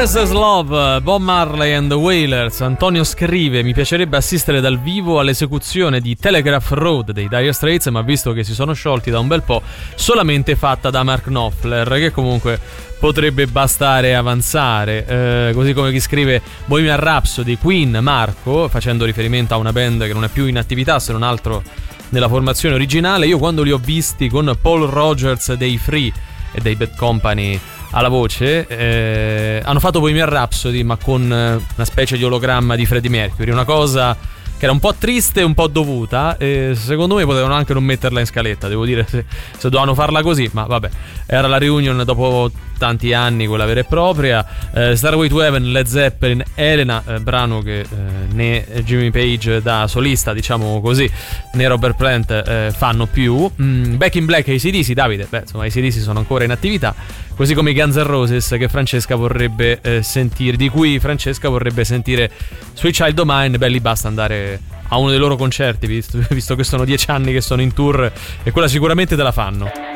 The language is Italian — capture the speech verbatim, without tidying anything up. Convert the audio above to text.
Restless Love, Bob Marley and the Wailers. Antonio scrive: mi piacerebbe assistere dal vivo all'esecuzione di Telegraph Road dei Dire Straits, ma visto che si sono sciolti da un bel po', solamente fatta da Mark Knopfler, che comunque potrebbe bastare avanzare. Eh, così come chi scrive Bohemian Rhapsody, Queen, Marco, facendo riferimento a una band che non è più in attività se non altro nella formazione originale. Io quando li ho visti con Paul Rogers dei Free e dei Bad Company alla voce, eh, hanno fatto Bohemian Rhapsody ma con una specie di ologramma di Freddie Mercury, una cosa che era un po' triste e un po' dovuta, e secondo me potevano anche non metterla in scaletta, devo dire, se, se dovevano farla così, ma vabbè, era la reunion dopo tanti anni, quella vera e propria. eh, Starway to Heaven, Led Zeppelin, Elena, eh, brano che eh, né Jimmy Page da solista, diciamo così, né Robert Plant eh, fanno più. mm, Back in Black, A C D C, Davide, beh insomma A C D C sono ancora in attività, così come i Guns N' Roses che Francesca vorrebbe eh, sentire, di cui Francesca vorrebbe sentire Sweet Child O' Mine. Beh, lì basta andare a uno dei loro concerti, visto, visto che sono dieci anni che sono in tour, e quella sicuramente te la fanno.